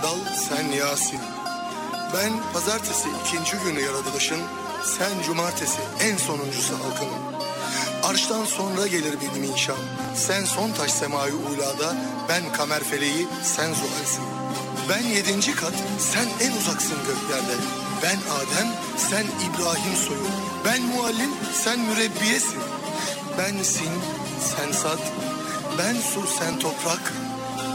Dal sen Yasin. Ben pazartesi ikinci günü yaratılışın, sen cumartesi en sonuncusu halkının. Arştan sonra gelir benim inşam. Sen son taş semai ulada, ben kamer feleği, sen zuhalsin. Ben 7. kat, sen en uzaksın göklerde. Ben Adem, sen İbrahim soyu. Ben muallim, sen mürebbiyesin. Ben sin, sen sad. Ben su, sen toprak.